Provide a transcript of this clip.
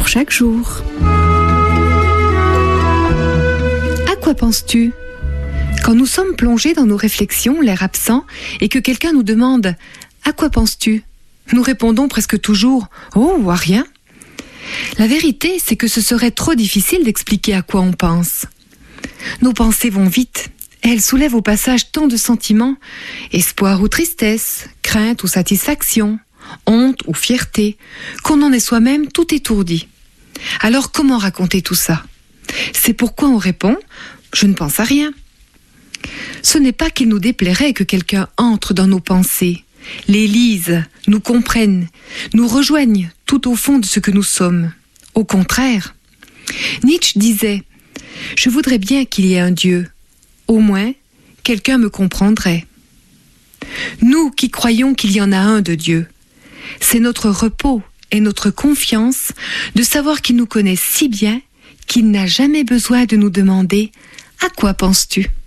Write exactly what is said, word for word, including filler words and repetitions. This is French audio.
chaque jour. À quoi penses-tu ? Quand nous sommes plongés dans nos réflexions, l'air absent, et que quelqu'un nous demande « À quoi penses-tu ?» nous répondons presque toujours « Oh, à rien !» La vérité, c'est que ce serait trop difficile d'expliquer à quoi on pense. Nos pensées vont vite. Elles soulèvent au passage tant de sentiments, espoir ou tristesse, crainte ou satisfaction, honte ou fierté, qu'on en est soi-même tout étourdi. Alors comment raconter tout ça ? C'est pourquoi on répond « Je ne pense à rien ». Ce n'est pas qu'il nous déplairait que quelqu'un entre dans nos pensées, les lise, nous comprenne, nous rejoigne tout au fond de ce que nous sommes. Au contraire, Nietzsche disait « Je voudrais bien qu'il y ait un Dieu. Au moins, quelqu'un me comprendrait. » Nous qui croyons qu'il y en a un de Dieu, c'est notre repos et notre confiance de savoir qu'il nous connaît si bien qu'il n'a jamais besoin de nous demander « À quoi penses-tu » ?